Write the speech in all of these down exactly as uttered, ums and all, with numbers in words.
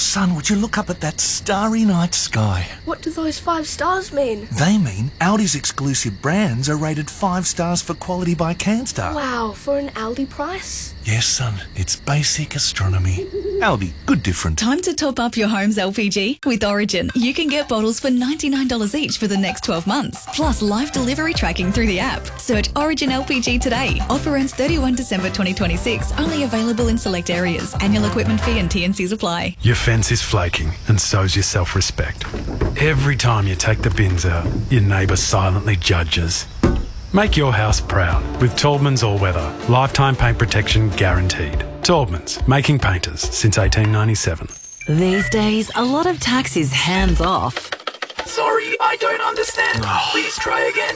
son, would you look up at that starry night sky? What do those five stars mean? They mean Aldi's exclusive brands are rated five stars for quality by CanStar. Wow, for an Aldi price? Yes, son, it's basic astronomy. Aldi, good different. Time to top up your home's L P G. With Origin, you can get bottles for ninety-nine dollars each for the next twelve months. Plus live delivery tracking through the app. Search Origin L P G today. Offer ends thirty-first December twenty twenty-six. Only available in select areas. Annual equipment fee and T N Cs apply. Your fence is flaking, and so's your self-respect. Every time you take the bins out, your neighbour silently judges. Make your house proud with Taubman's All-Weather. Lifetime paint protection guaranteed. Taubman's, making painters since eighteen ninety-seven. These days, a lot of tax is hands-off. Sorry, I don't understand. Please try again.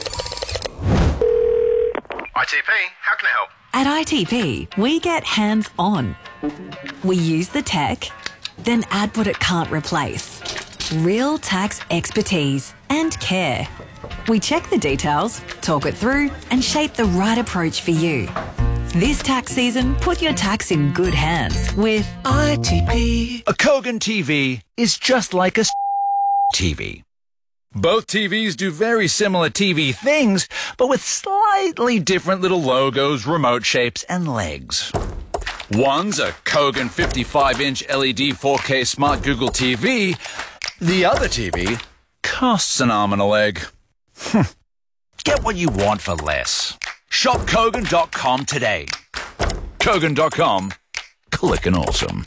I T P, how can I help? At I T P, we get hands-on. We use the tech, then add what it can't replace. Real tax expertise and care. We check the details, talk it through, and shape the right approach for you. This tax season, put your tax in good hands with I T P. A Kogan T V is just like a T V. Both T Vs do very similar T V things, but with slightly different little logos, remote shapes, and legs. One's a Kogan fifty-five inch L E D four K Smart Google T V. The other T V costs an arm and a leg. Get what you want for less. Shop Kogan dot com today. Kogan dot com. Clickin' awesome.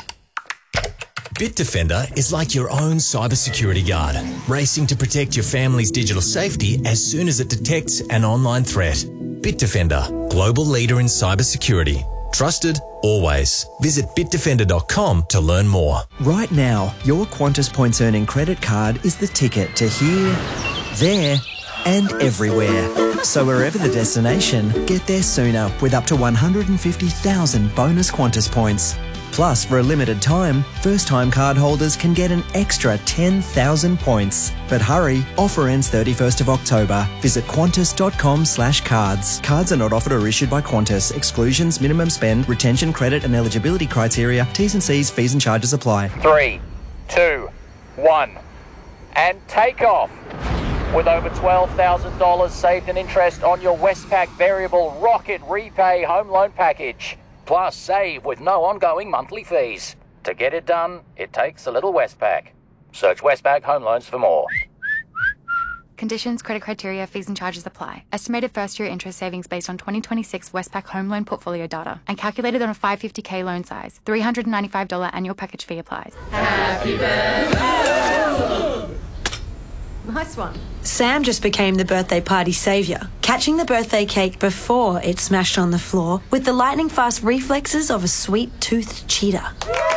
Bitdefender is like your own cybersecurity guard, racing to protect your family's digital safety as soon as it detects an online threat. Bitdefender, global leader in cybersecurity. Trusted, always. Visit bitdefender dot com to learn more. Right now, your Qantas Points Earning credit card is the ticket to here, there, and everywhere. So wherever the destination, get there sooner with up to one hundred fifty thousand bonus Qantas points. Plus, for a limited time, first-time card holders can get an extra ten thousand points. But hurry, offer ends thirty-first of October. Visit qantas dot com slash cards. Cards are not offered or issued by Qantas. Exclusions, minimum spend, retention, credit and eligibility criteria, T's and C's, fees and charges apply. Three, two, one, and take off. With over twelve thousand dollars saved in interest on your Westpac Variable Rocket Repay Home Loan Package. Plus, save with no ongoing monthly fees. To get it done, it takes a little Westpac. Search Westpac Home Loans for more. Conditions, credit criteria, fees and charges apply. Estimated first-year interest savings based on twenty twenty-six Westpac Home Loan Portfolio data and calculated on a five hundred fifty thousand loan size. three hundred ninety-five dollars annual package fee applies. Happy birthday! Nice one. Sam just became the birthday party saviour, catching the birthday cake before it smashed on the floor with the lightning-fast reflexes of a sweet-toothed cheetah.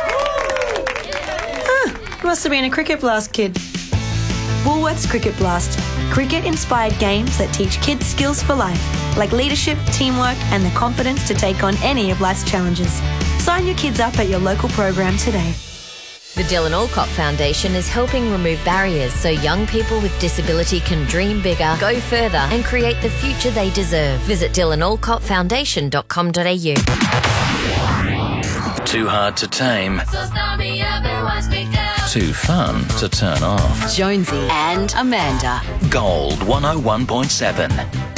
Huh, must have been a Cricket Blast kid. Woolworths Cricket Blast. Cricket-inspired games that teach kids skills for life, like leadership, teamwork, and the confidence to take on any of life's challenges. Sign your kids up at your local program today. The Dylan Alcott Foundation is helping remove barriers so young people with disability can dream bigger, go further and create the future they deserve. Visit dylan alcott foundation dot com dot a u. Too hard to tame. Too fun to turn off. Jonesy and Amanda. Gold one oh one point seven.